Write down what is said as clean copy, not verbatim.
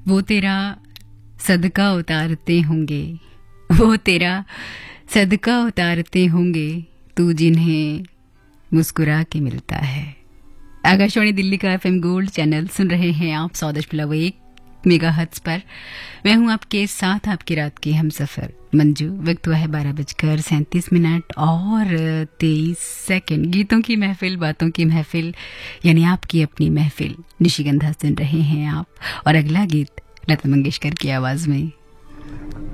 वो तेरा सदका उतारते होंगे, वो तेरा सदका उतारते होंगे, तू जिन्हें मुस्कुरा के मिलता है। आकाशवाणी दिल्ली का FM गोल्ड चैनल सुन रहे हैं आप 100.1 मेगाहर्ट्ज पर। मैं हूं आपके साथ, आपकी रात की हमसफर मंजू। वक्त हुआ है 12:37 और 23 गीतों की महफिल, बातों की महफिल, यानी आपकी अपनी महफिल निशिगंधा सुन रहे हैं आप। और अगला गीत लता मंगेशकर की आवाज में।